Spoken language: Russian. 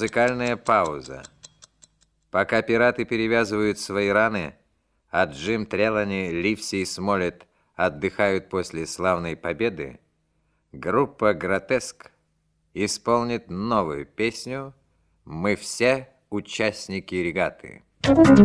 Музыкальная пауза. Пока пираты перевязывают свои раны, а Джим Трелани, Ливси и Смолетт отдыхают после славной победы, группа «Гротеск» исполнит новую песню «Мы все участники регаты».